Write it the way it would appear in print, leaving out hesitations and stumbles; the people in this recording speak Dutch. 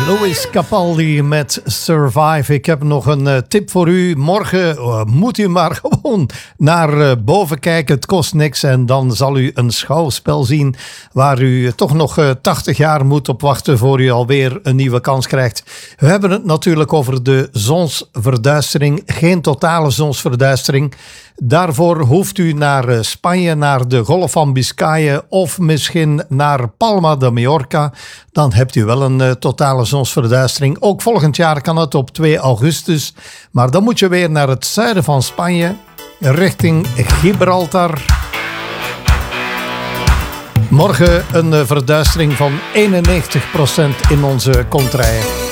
Louis Capaldi met Survive. Ik heb nog een tip voor u. Morgen moet u maar gewoon naar boven kijken. Het kost niks en dan zal u een schouwspel zien waar u toch nog 80 jaar moet op wachten voor u alweer een nieuwe kans krijgt. We hebben het natuurlijk over de zonsverduistering. Geen totale zonsverduistering. Daarvoor hoeft u naar Spanje, naar de Golf van Biscayen of misschien naar Palma de Mallorca. Dan hebt u wel een totale zonsverduistering. Ook volgend jaar kan het op 2 augustus. Maar dan moet je weer naar het zuiden van Spanje, richting Gibraltar. Morgen een verduistering van 91% in onze kontrijen.